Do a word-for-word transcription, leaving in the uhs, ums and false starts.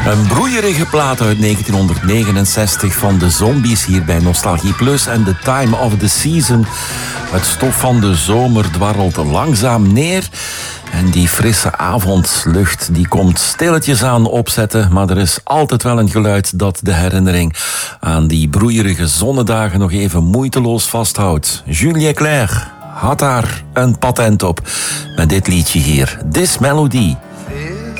Een broeierige plaat uit negentienhonderdnegenenzestig van de Zombies hier bij Nostalgie Plus en The Time of the Season. Het stof van de zomer dwarrelt langzaam neer. En die frisse avondlucht die komt stilletjes aan opzetten, maar er is altijd wel een geluid dat de herinnering aan die broeierige zonnedagen nog even moeiteloos vasthoudt. Julien Clerc had daar een patent op met dit liedje hier. This Melody.